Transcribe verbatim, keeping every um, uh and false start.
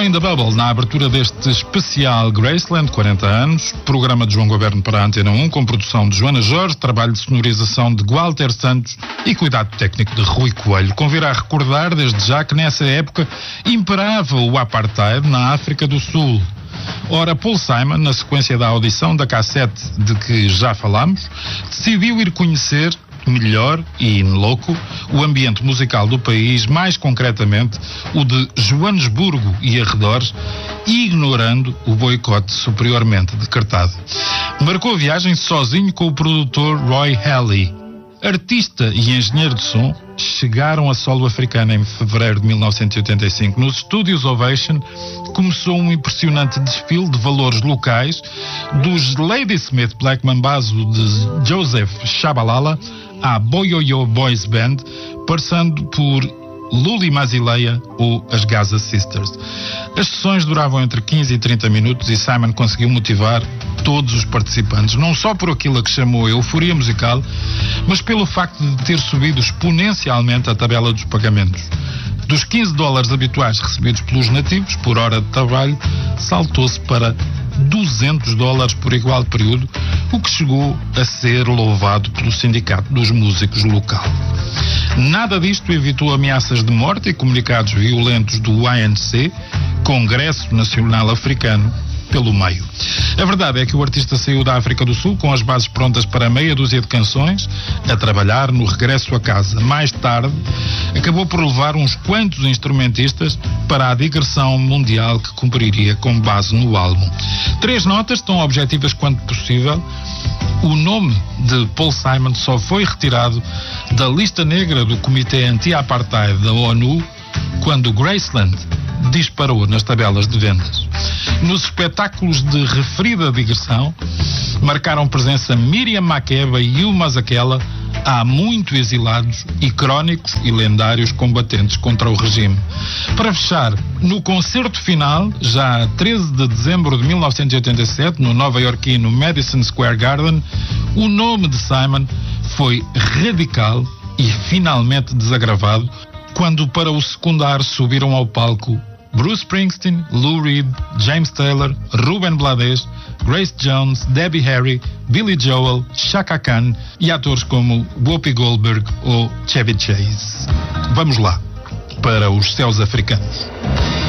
in the Bubble, na abertura deste especial Graceland, quarenta anos, programa de João Goberno para a Antena um, com produção de Joana Jorge, trabalho de sonorização de Walter Santos e cuidado técnico de Rui Coelho. Convirá a recordar, desde já, que nessa época imperava o apartheid na África do Sul. Ora, Paul Simon, na sequência da audição da cassete de que já falámos, decidiu ir conhecer melhor e in loco o ambiente musical do país, mais concretamente o de Joanesburgo e arredores, ignorando o boicote superiormente decretado. Marcou a viagem sozinho com o produtor Roy Halley. Artista e engenheiro de som, chegaram a solo africana em fevereiro de mil novecentos e oitenta e cinco. Nos estúdios Ovation começou um impressionante desfile de valores locais, dos Ladysmith Black Mambazo de Joseph Shabalala à Boyoyo Boys Band, passando por Luli Masileia ou as Gaza Sisters. As sessões duravam entre quinze e trinta minutos e Simon conseguiu motivar todos os participantes, não só por aquilo a que chamou a euforia musical, mas pelo facto de ter subido exponencialmente a tabela dos pagamentos. Dos quinze dólares habituais recebidos pelos nativos por hora de trabalho, saltou-se para duzentos dólares por igual período, o que chegou a ser louvado pelo Sindicato dos Músicos local. Nada disto evitou ameaças de morte e comunicados violentos do A N C, Congresso Nacional Africano, pelo meio. A verdade é que o artista saiu da África do Sul com as bases prontas para meia dúzia de canções, a trabalhar no regresso a casa. Mais tarde, acabou por levar uns quantos instrumentistas para a digressão mundial que cumpriria com base no álbum. Três notas tão objetivas quanto possível. O nome de Paul Simon só foi retirado da lista negra do Comitê Anti-Apartheid da ONU quando Graceland disparou nas tabelas de vendas. Nos espetáculos de referida digressão marcaram presença Miriam Makeba e Hugh Masekela, há muito exilados e crónicos e lendários combatentes contra o regime. Para fechar, no concerto final, já a treze de dezembro de mil novecentos e oitenta e sete, no nova-iorquino Madison Square Garden, o nome de Simon foi radical e finalmente desagravado quando, para o secundar, subiram ao palco Bruce Springsteen, Lou Reed, James Taylor, Ruben Blades, Grace Jones, Debbie Harry, Billy Joel, Chaka Khan e atores como Whoopi Goldberg ou Chevy Chase. Vamos lá, para os céus africanos.